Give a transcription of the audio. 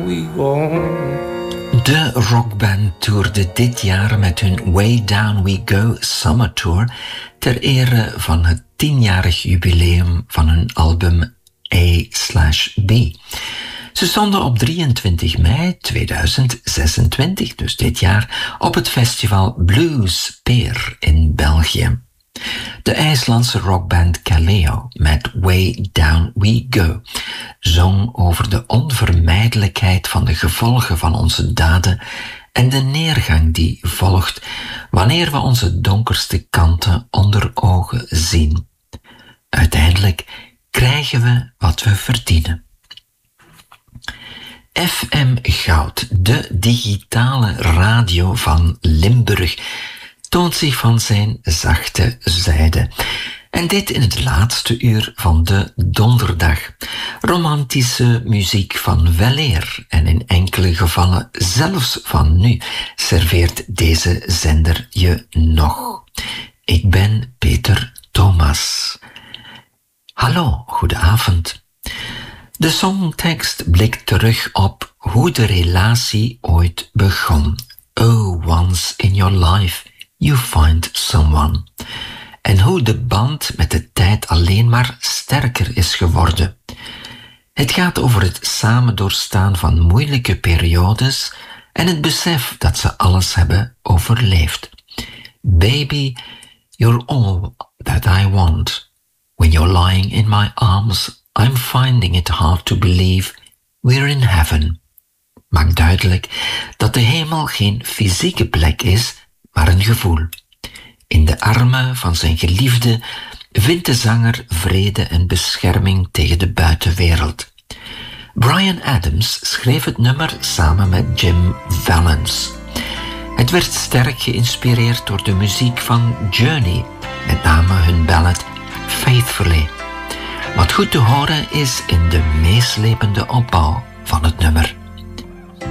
we go. De rockband toerde dit jaar met hun Way Down We Go Summer Tour ter ere van het 10-jarig jubileum van hun album A/B. Ze stonden op 23 mei 2026, dus dit jaar, op het festival Blues Peer in België. De IJslandse rockband Kaleo met Way Down We Go zong over de onvermijdelijkheid van de gevolgen van onze daden en de neergang die volgt wanneer we onze donkerste kanten onder ogen zien. Uiteindelijk krijgen we wat we verdienen. FM Goud, de digitale radio van Limburg, toont zich van zijn zachte zijde. En dit in het laatste uur van de donderdag. Romantische muziek van weleer en in enkele gevallen zelfs van nu serveert deze zender je nog. Ik ben Peter Thomas. Hallo, goedenavond. De songtekst blikt terug op hoe de relatie ooit begon. Oh, once in your life you find someone. En hoe de band met de tijd alleen maar sterker is geworden. Het gaat over het samen doorstaan van moeilijke periodes en het besef dat ze alles hebben overleefd. Baby, you're all that I want. When you're lying in my arms, I'm finding it hard to believe we're in heaven. Maakt duidelijk dat de hemel geen fysieke plek is, maar een gevoel. In de armen van zijn geliefde vindt de zanger vrede en bescherming tegen de buitenwereld. Bryan Adams schreef het nummer samen met Jim Vallance. Het werd sterk geïnspireerd door de muziek van Journey, met name hun ballad Faithfully. Wat goed te horen is in de meeslepende opbouw van het nummer.